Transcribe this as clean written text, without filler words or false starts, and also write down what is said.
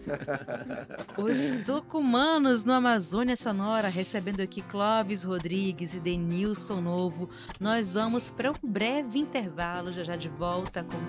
Os tucumanos no Amazônia Sonora, recebendo aqui Clóvis Rodrigues e Denilson Novo. Nós vamos para um breve intervalo, já já de volta com